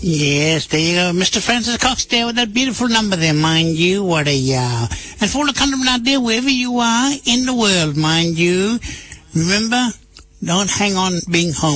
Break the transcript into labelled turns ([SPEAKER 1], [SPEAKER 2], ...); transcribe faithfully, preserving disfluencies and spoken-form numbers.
[SPEAKER 1] Yes, there you go. Mister Francis Cox there with that beautiful number there, mind you. What a uh And for all the countrymen out there, wherever you are in the world, mind you, remember, don't hang on being home.